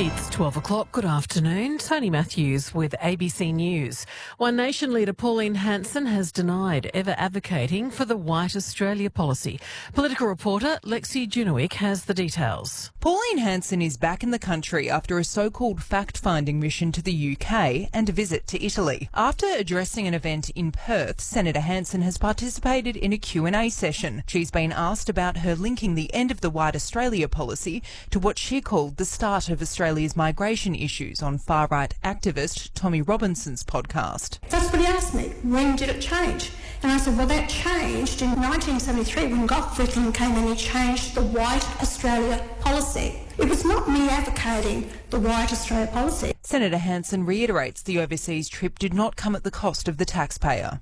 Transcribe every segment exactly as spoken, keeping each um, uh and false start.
It's twelve o'clock. Good afternoon. Tony Matthews with A B C News. One Nation leader Pauline Hanson has denied ever advocating for the White Australia policy. Political reporter Lexi Junowick has the details. Pauline Hanson is back in the country after a so-called fact-finding mission to the U K and a visit to Italy. After addressing an event in Perth, Senator Hanson has participated in a Q and A session. She's been asked about her linking the end of the White Australia policy to what she called the start of Australia's migration issues on far-right activist Tommy Robinson's podcast. That's what he asked me. When did it change? And I said, well, that changed in nineteen seventy-three when Gough Whitlam came and he changed the White Australia policy. It was not me advocating the White Australia policy. Senator Hanson reiterates the overseas trip did not come at the cost of the taxpayer.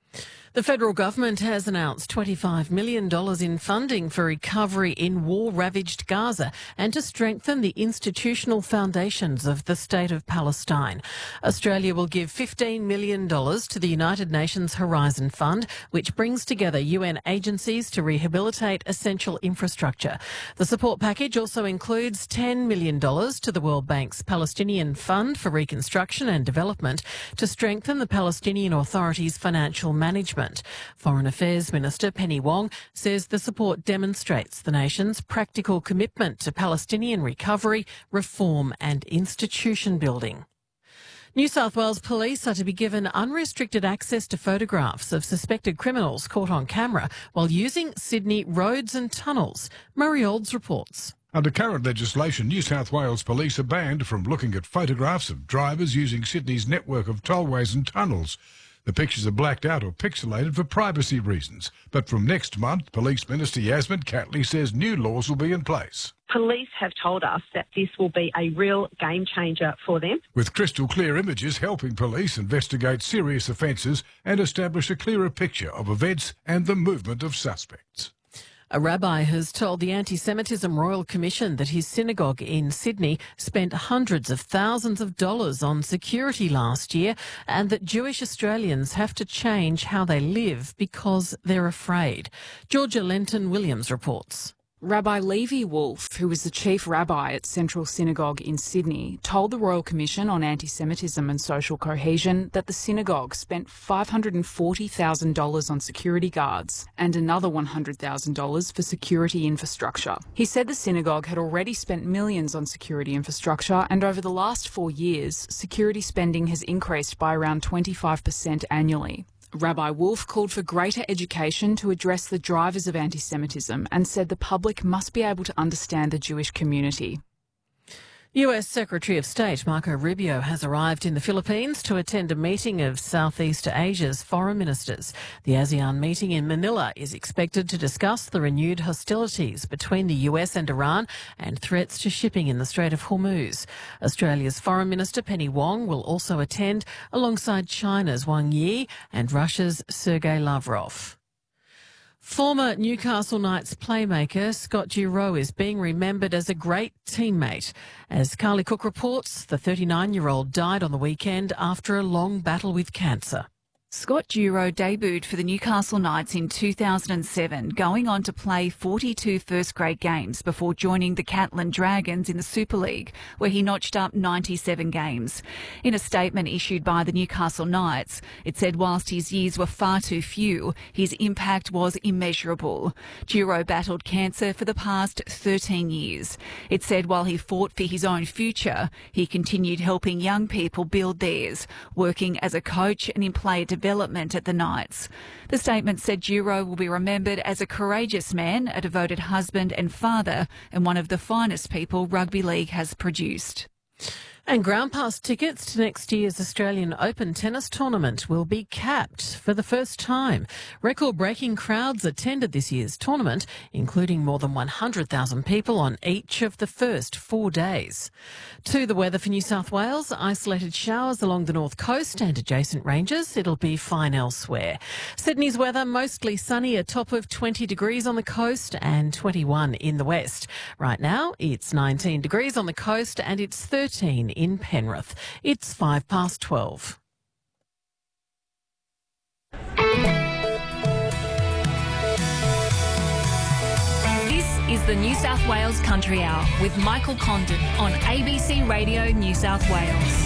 The federal government has announced twenty-five million dollars in funding for recovery in war-ravaged Gaza and to strengthen the institutional foundations of the State of Palestine. Australia will give fifteen million dollars to the United Nations Horizon Fund, which brings together U N agencies to rehabilitate essential infrastructure. The support package also includes ten million dollars to the World Bank's Palestinian Fund for Reconstruction and Development to strengthen the Palestinian Authority's financial management. Foreign Affairs Minister Penny Wong says the support demonstrates the nation's practical commitment to Palestinian recovery, reform and institution building. New South Wales Police are to be given unrestricted access to photographs of suspected criminals caught on camera while using Sydney roads and tunnels. Murray Olds reports. Under current legislation, New South Wales Police are banned from looking at photographs of drivers using Sydney's network of tollways and tunnels. The pictures are blacked out or pixelated for privacy reasons. But from next month, Police Minister Yasmin Catley says new laws will be in place. Police have told us that this will be a real game changer for them. With crystal clear images helping police investigate serious offences and establish a clearer picture of events and the movement of suspects. A rabbi has told the Anti-Semitism Royal Commission that his synagogue in Sydney spent hundreds of thousands of dollars on security last year and that Jewish Australians have to change how they live because they're afraid. Georgia Lenton-Williams reports. Rabbi Levi Wolf, who was the chief rabbi at Central Synagogue in Sydney, told the Royal Commission on Anti-Semitism and Social Cohesion that the synagogue spent five hundred forty thousand dollars on security guards and another one hundred thousand dollars for security infrastructure. He said the synagogue had already spent millions on security infrastructure, and over the last four years, security spending has increased by around twenty-five percent annually. Rabbi Wolf called for greater education to address the drivers of anti-Semitism and said the public must be able to understand the Jewish community. U S Secretary of State Marco Rubio has arrived in the Philippines to attend a meeting of Southeast Asia's foreign ministers. The ASEAN meeting in Manila is expected to discuss the renewed hostilities between the U S and Iran and threats to shipping in the Strait of Hormuz. Australia's Foreign Minister Penny Wong will also attend alongside China's Wang Yi and Russia's Sergei Lavrov. Former Newcastle Knights playmaker Scott Giroux is being remembered as a great teammate. As Carly Cook reports, the thirty-nine-year-old died on the weekend after a long battle with cancer. Scott Giroux debuted for the Newcastle Knights in two thousand seven, going on to play forty-two first-grade games before joining the Catlin Dragons in the Super League, where he notched up ninety-seven games. In a statement issued by the Newcastle Knights, it said whilst his years were far too few, his impact was immeasurable. Giroux battled cancer for the past thirteen years. It said while he fought for his own future, he continued helping young people build theirs, working as a coach and in player development development at the Knights. The statement said Giroux will be remembered as a courageous man, a devoted husband and father, and one of the finest people rugby league has produced. And ground pass tickets to next year's Australian Open tennis tournament will be capped for the first time. Record-breaking crowds attended this year's tournament, including more than one hundred thousand people on each of the first four days. To the weather for New South Wales, isolated showers along the north coast and adjacent ranges. It'll be fine elsewhere. Sydney's weather, mostly sunny, a top of twenty degrees on the coast and twenty-one in the west. Right now, it's nineteen degrees on the coast and it's thirteen in Penrith. It's five past twelve. This is the the New South Wales Country Hour with Michael Condon on A B C Radio New South Wales.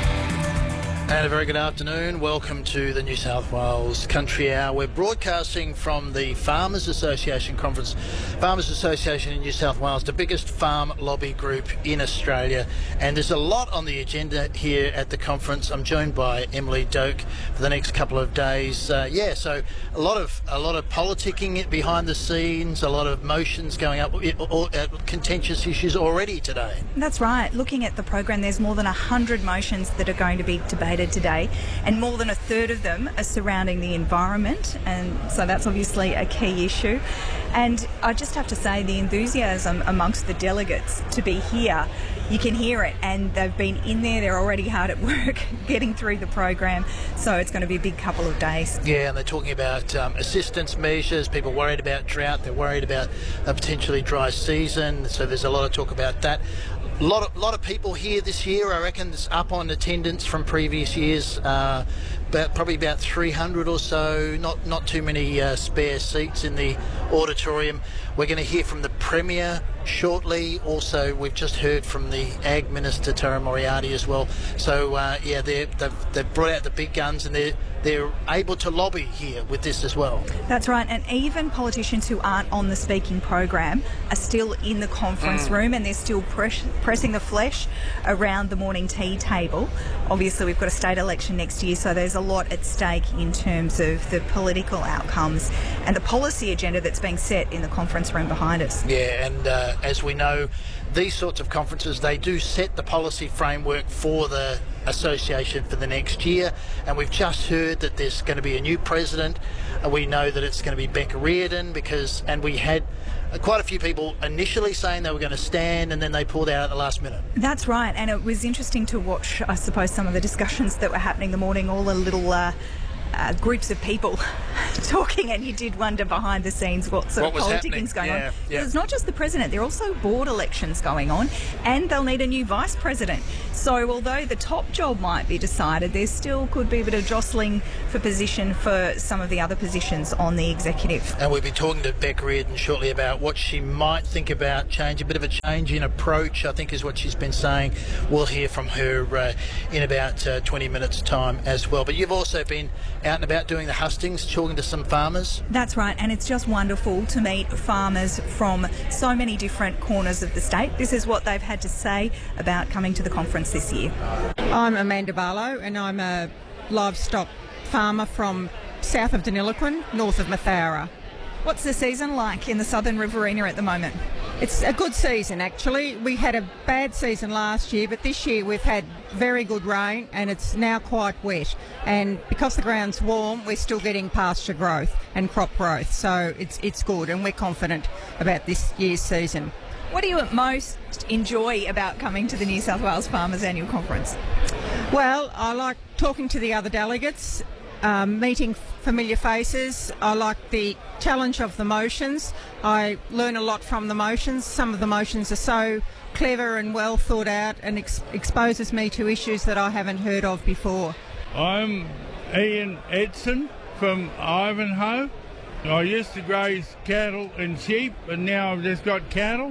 And a very good afternoon. Welcome to the New South Wales Country Hour. We're broadcasting from the Farmers Association Conference. Farmers Association in New South Wales, the biggest farm lobby group in Australia. And there's a lot on the agenda here at the conference. I'm joined by Emily Doak for the next couple of days. Uh, yeah, so a lot of a lot of politicking behind the scenes, a lot of motions going up, or, uh, contentious issues already today. That's right. Looking at the program, there's more than one hundred motions that are going to be debated today, and more than a third of them are surrounding the environment, and so that's obviously a key issue. And I just have to say, the enthusiasm amongst the delegates to be here, you can hear it, and they've been in there, they're already hard at work getting through the program, so it's going to be a big couple of days. Yeah, and they're talking about um, assistance measures, people worried about drought, they're worried about a potentially dry season, so there's a lot of talk about that. A lot of, lot of people here this year, I reckon it's up on attendance from previous years, uh, about, probably about three hundred or so, not, not too many uh, spare seats in the auditorium. We're going to hear from the Premier shortly. Also, we've just heard from the Ag Minister, Tara Moriarty, as well. So, uh, yeah, they've, they've brought out the big guns, and they're, they're able to lobby here with this as well. That's right, and even politicians who aren't on the speaking program are still in the conference mm. room, and they're still press, pressing the flesh around the morning tea table. Obviously, we've got a state election next year, so there's a lot at stake in terms of the political outcomes and the policy agenda that's being set in the conference room behind us. Yeah, and uh, as we know, these sorts of conferences, they do set the policy framework for the association for the next year, and we've just heard that there's going to be a new president, and we know that it's going to be Becca Reardon, because and we had quite a few people initially saying they were going to stand, and then they pulled out at the last minute. That's right, and it was interesting to watch, I suppose, some of the discussions that were happening the morning, all the little uh, uh, groups of people talking, and you did wonder behind the scenes what sort what of politicking going yeah, on. Yeah. It's not just the president, there are also board elections going on, and they'll need a new vice president. So although the top job might be decided, there still could be a bit of jostling for position for some of the other positions on the executive. And we'll be talking to Becca Reardon shortly about what she might think about change, a bit of a change in approach, I think is what she's been saying. We'll hear from her uh, in about uh, twenty minutes' time as well. But you've also been out and about doing the hustings, talking to some farmers. That's right, and it's just wonderful to meet farmers from so many different corners of the state. This is what they've had to say about coming to the conference this year. I'm Amanda Barlow, and I'm a livestock farmer from south of Deniliquin, north of Mathara. What's the season like in the Southern Riverina at the moment? It's a good season, actually. We had a bad season last year, but this year we've had very good rain, and it's now quite wet. And because the ground's warm, we're still getting pasture growth and crop growth, so it's it's good, and we're confident about this year's season. What do you most enjoy about coming to the New South Wales Farmers Annual Conference? Well, I like talking to the other delegates, um, meeting familiar faces. I like the challenge of the motions. I learn a lot from the motions. Some of the motions are so clever and well thought out, and ex- exposes me to issues that I haven't heard of before. I'm Ian Edson from Ivanhoe. I used to graze cattle and sheep, and now I've just got cattle.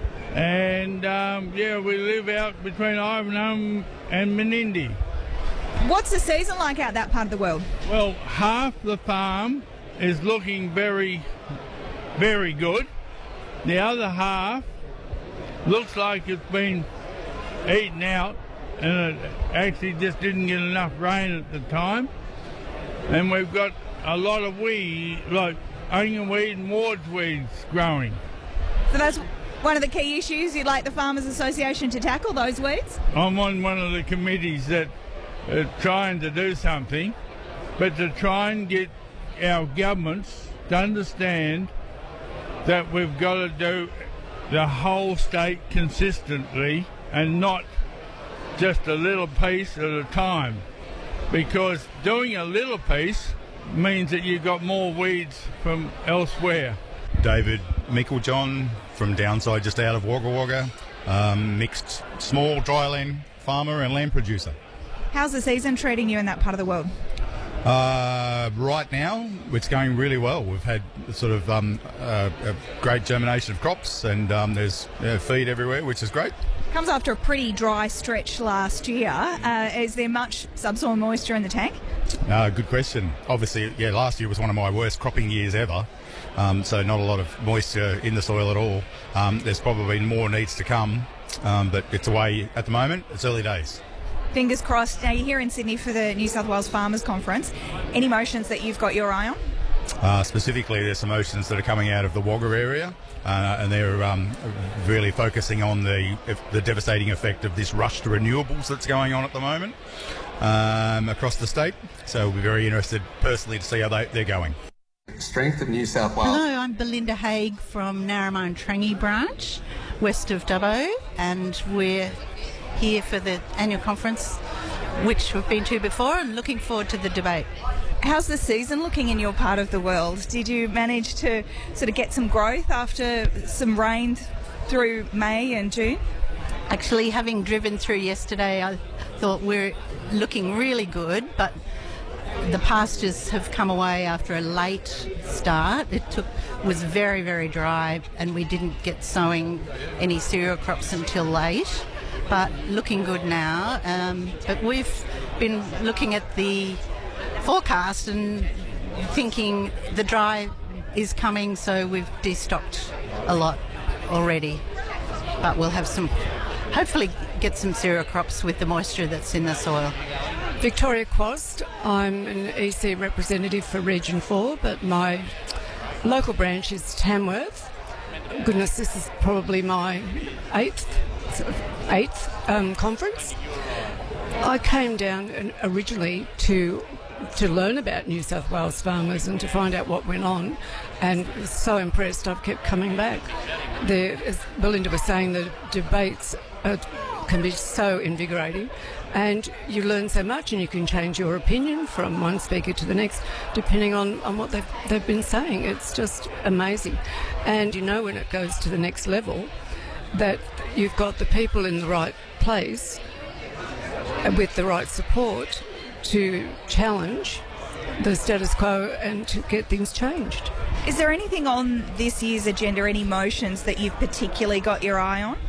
And um, yeah, we live out between Ivanhoe and Menindee. What's the season like out that part of the world? Well, half the farm is looking very, very good. The other half looks like it's been eaten out, and it actually just didn't get enough rain at the time. And we've got a lot of weed, like onion weed and wart weeds growing. So that's one of the key issues you'd like the Farmers Association to tackle, those weeds? I'm on one of the committees that are trying to do something, but to try and get our governments to understand that we've got to do the whole state consistently and not just a little piece at a time, because doing a little piece means that you've got more weeds from elsewhere. David Meiklejohn from Downside, just out of Wagga Wagga, um, mixed small dryland farmer and land producer. How's the season treating you in that part of the world? Uh, right now, it's going really well. We've had sort of um, uh, a great germination of crops, and um, there's uh, feed everywhere, which is great. Comes after a pretty dry stretch last year. Uh, is there much subsoil moisture in the tank? Uh, good question. Obviously, yeah, last year was one of my worst cropping years ever, um, so not a lot of moisture in the soil at all. Um, there's probably more needs to come, um, but it's away at the moment. It's early days. Fingers crossed. Now, you're here in Sydney for the New South Wales Farmers Conference. Any motions that you've got your eye on? Uh, specifically, there's some motions that are coming out of the Wagga area, uh, and they're um, really focusing on the the devastating effect of this rush to renewables that's going on at the moment um, across the state. So we'll be very interested personally to see how they, they're going. Strength of New South Wales. Hello, I'm Belinda Haig from Narromine and Trangie branch, west of Dubbo, and we're here for the annual conference, which we've been to before, and looking forward to the debate. How's the season looking in your part of the world? Did you manage to sort of get some growth after some rain through May and June? Actually, having driven through yesterday, I thought we're looking really good, but the pastures have come away after a late start. It took was very, very dry, and we didn't get sowing any cereal crops until late, but looking good now. Um, but we've been looking at the forecast and thinking the dry is coming, so we've destocked a lot already, but we'll have some, hopefully get some cereal crops with the moisture that's in the soil. Victoria Quast, I'm an E C representative for Region four, but my local branch is Tamworth. Goodness, this is probably my eighth, eighth um, conference. I came down originally to to learn about New South Wales farmers and to find out what went on, and was so impressed I've kept coming back. There, as Belinda was saying, the debates are, can be so invigorating, and you learn so much, and you can change your opinion from one speaker to the next depending on, on what they've, they've been saying. It's just amazing. And you know when it goes to the next level that you've got the people in the right place with the right support to challenge the status quo and to get things changed. Is there anything on this year's agenda, any motions that you've particularly got your eye on?